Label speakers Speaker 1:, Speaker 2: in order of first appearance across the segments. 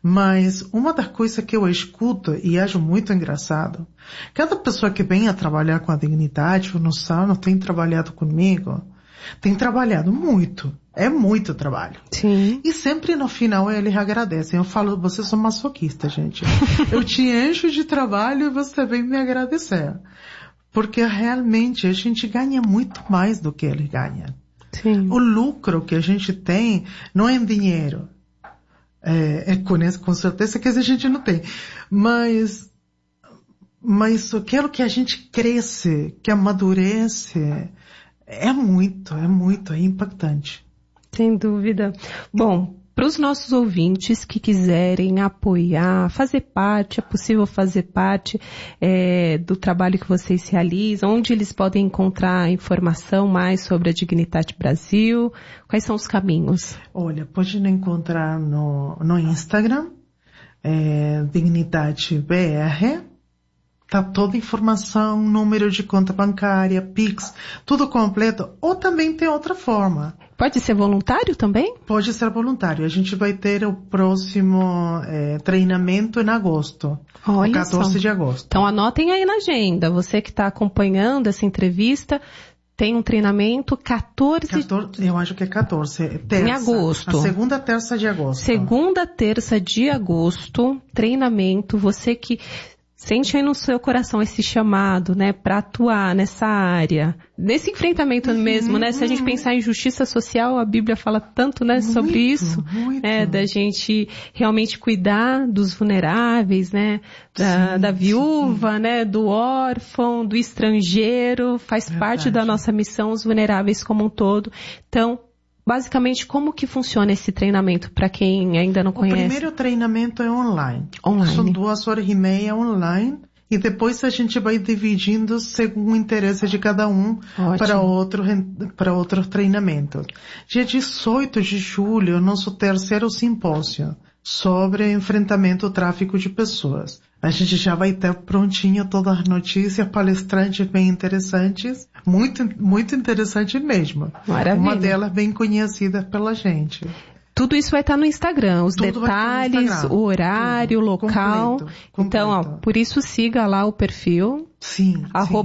Speaker 1: Mas uma das coisas que eu escuto e acho muito engraçado, cada pessoa que vem a trabalhar com a dignidade, ou no Salmo, tem trabalhado comigo, tem trabalhado muito. É muito trabalho.
Speaker 2: Sim.
Speaker 1: E sempre no final eles agradecem. Eu falo, vocês são masoquistas, gente. Eu te encho de trabalho e você vem me agradecer. Porque realmente a gente ganha muito mais do que eles ganham.
Speaker 2: Sim.
Speaker 1: O lucro que a gente tem não é em dinheiro. Com certeza que a gente não tem. Mas aquilo que a gente cresce, que amadurece, é impactante.
Speaker 2: Sem dúvida. Bom, para os nossos ouvintes que quiserem apoiar, fazer parte, é possível fazer parte do trabalho que vocês realizam, onde eles podem encontrar informação mais sobre a Dignitate Brasil, quais são os caminhos?
Speaker 1: Olha, pode encontrar no Instagram, Dignitate BR, tá toda a informação, número de conta bancária, Pix, tudo completo, ou também tem outra forma.
Speaker 2: Pode ser voluntário também?
Speaker 1: Pode ser voluntário. A gente vai ter o próximo treinamento em agosto.
Speaker 2: Olha
Speaker 1: 14 de agosto.
Speaker 2: Então anotem aí na agenda. Você que está acompanhando essa entrevista, tem um treinamento 14...
Speaker 1: Eu acho que é 14. Terça,
Speaker 2: em agosto.
Speaker 1: A segunda terça de agosto.
Speaker 2: Segunda terça de agosto, treinamento. Você que sente aí no seu coração esse chamado, né, para atuar nessa área, nesse enfrentamento mesmo, né? Se a gente pensar em justiça social, a Bíblia fala tanto, né, sobre isso, né, da gente realmente cuidar dos vulneráveis, né, da viúva, né, do órfão, do estrangeiro, faz parte da nossa missão, os vulneráveis como um todo. Então, basicamente, como que funciona esse treinamento para quem ainda não conhece? O
Speaker 1: primeiro treinamento é online.
Speaker 2: Online.
Speaker 1: São 2h30 online e depois a gente vai dividindo segundo o interesse de cada um para outro treinamento. Dia 18 de julho, nosso terceiro simpósio sobre enfrentamento ao tráfico de pessoas. A gente já vai ter prontinho todas as notícias, palestrantes bem interessantes, muito interessante mesmo.
Speaker 2: Maravilha.
Speaker 1: Uma delas bem conhecida pela gente.
Speaker 2: Tudo isso vai estar no Instagram, os detalhes, o horário, o local.
Speaker 1: Completo.
Speaker 2: Então, por isso siga lá o perfil.
Speaker 1: Sim.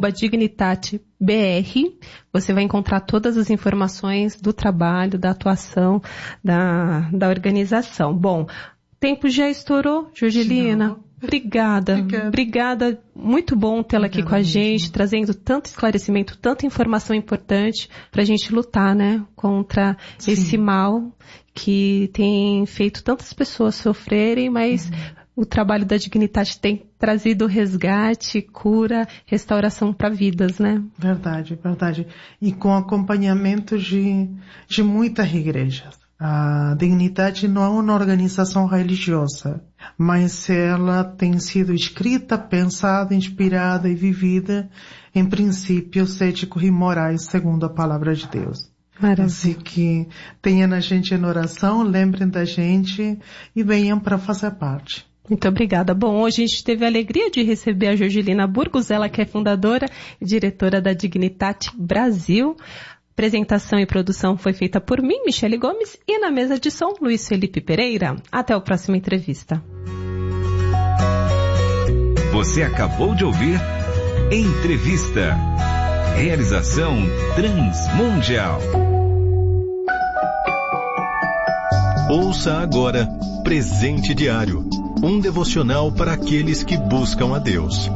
Speaker 2: @DignitateBR. Você vai encontrar todas as informações do trabalho, da atuação da organização. Bom, o tempo já estourou, Jorgelina. Obrigada. Muito bom tê-la aqui com a gente, trazendo tanto esclarecimento, tanta informação importante para a gente lutar, né, contra esse mal que tem feito tantas pessoas sofrerem, mas o trabalho da Dignitate tem trazido resgate, cura, restauração para vidas, né?
Speaker 1: Verdade. E com acompanhamento de muitas igrejas. A Dignitate não é uma organização religiosa, mas ela tem sido escrita, pensada, inspirada e vivida em princípios éticos e morais segundo a palavra de Deus.
Speaker 2: Maravilha.
Speaker 1: Assim que tenham a gente em oração, lembrem da gente e venham para fazer parte.
Speaker 2: Muito obrigada. Bom, hoje a gente teve a alegria de receber a Jorgelina Burgos, ela que é fundadora e diretora da Dignitate Brasil. Apresentação e produção foi feita por mim, Michele Gomes, e na mesa de som, Luiz Felipe Pereira. Até a próxima entrevista.
Speaker 3: Você acabou de ouvir Entrevista. Realização Transmundial.
Speaker 4: Ouça agora Presente Diário, um devocional para aqueles que buscam a Deus.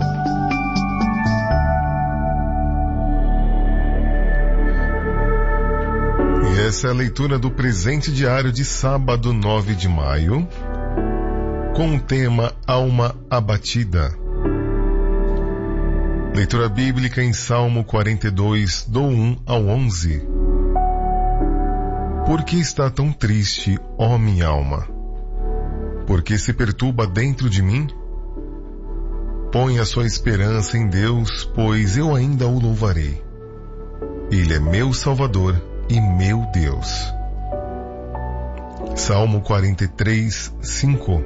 Speaker 5: Essa é a leitura do Presente Diário de sábado 9 de maio, com o tema Alma Abatida. Leitura bíblica em Salmo 42, do 1 ao 11. Por que está tão triste, ó minha alma? Por que se perturba dentro de mim? Põe a sua esperança em Deus, pois eu ainda o louvarei. Ele é meu Salvador e meu Deus. Salmo 43, 5.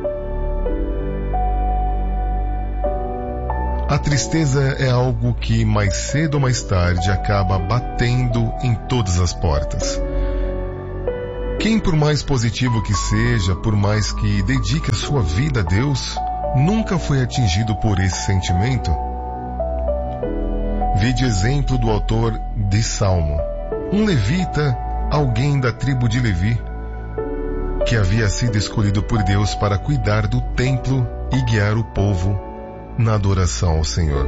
Speaker 5: A tristeza é algo que mais cedo ou mais tarde acaba batendo em todas as portas. Quem, por mais positivo que seja, por mais que dedique a sua vida a Deus, nunca foi atingido por esse sentimento? Vide exemplo do autor de Salmo, um levita, alguém da tribo de Levi, que havia sido escolhido por Deus para cuidar do templo e guiar o povo na adoração ao Senhor.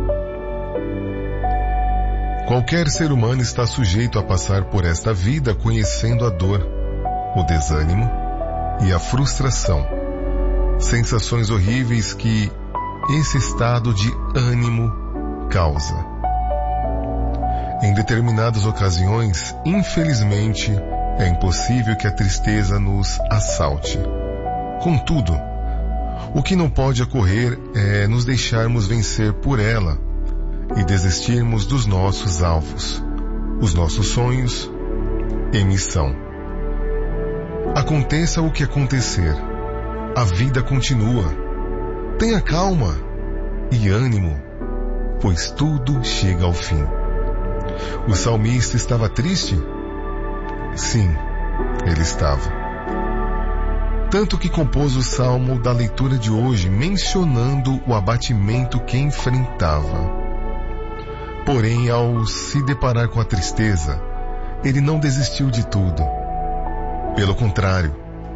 Speaker 5: Qualquer ser humano está sujeito a passar por esta vida conhecendo a dor, o desânimo e a frustração, sensações horríveis que esse estado de ânimo causa. Em determinadas ocasiões, infelizmente, é impossível que a tristeza nos assalte. Contudo, o que não pode ocorrer é nos deixarmos vencer por ela e desistirmos dos nossos alvos, os nossos sonhos e missão. Aconteça o que acontecer, a vida continua. Tenha calma e ânimo, pois tudo chega ao fim. O salmista estava triste? Sim, ele estava. Tanto que compôs o salmo da leitura de hoje, mencionando o abatimento que enfrentava. Porém, ao se deparar com a tristeza, ele não desistiu de tudo. Pelo contrário,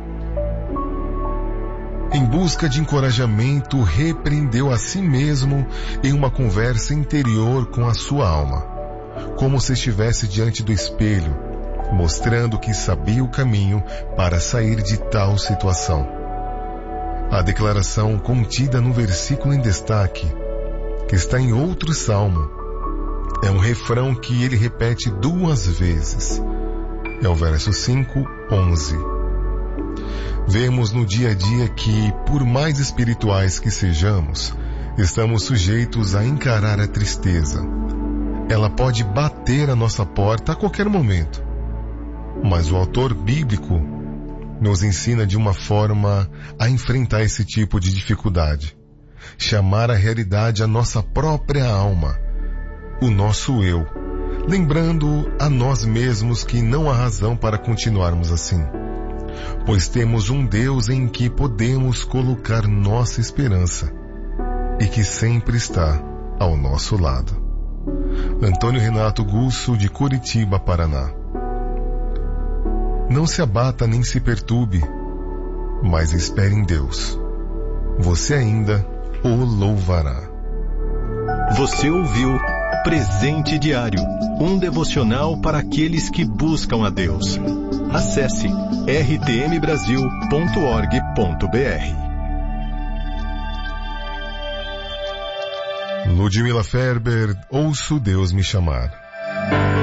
Speaker 5: em busca de encorajamento, repreendeu a si mesmo em uma conversa interior com a sua alma, como se estivesse diante do espelho, mostrando que sabia o caminho para sair de tal situação. A declaração contida no versículo em destaque, que está em outro salmo, é um refrão que ele repete 2 vezes. É o verso 5:11. Vemos no dia a dia que, por mais espirituais que sejamos, estamos sujeitos a encarar a tristeza. Ela pode bater a nossa porta a qualquer momento. Mas o autor bíblico nos ensina de uma forma a enfrentar esse tipo de dificuldade. Chamar a realidade a nossa própria alma, o nosso eu, lembrando a nós mesmos que não há razão para continuarmos assim, pois temos um Deus em que podemos colocar nossa esperança e que sempre está ao nosso lado. Antônio Renato Gusso, de Curitiba, Paraná. Não se abata nem se perturbe, mas espere em Deus. Você ainda o louvará.
Speaker 4: Você ouviu Presente Diário, um devocional para aqueles que buscam a Deus. Acesse rtmbrasil.org.br.
Speaker 5: Ludmila Ferber, Ouço Deus Me Chamar.